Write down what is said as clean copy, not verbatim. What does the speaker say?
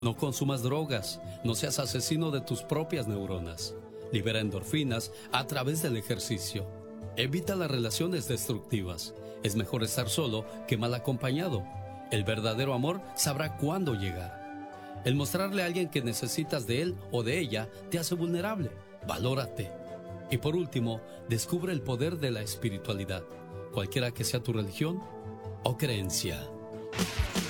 No consumas drogas, no seas asesino de tus propias neuronas. Libera endorfinas a través del ejercicio. Evita las relaciones destructivas. Es mejor estar solo que mal acompañado. El verdadero amor sabrá cuándo llegar. El mostrarle a alguien que necesitas de él o de ella te hace vulnerable. Valórate. Y por último, descubre el poder de la espiritualidad, cualquiera que sea tu religión o creencia.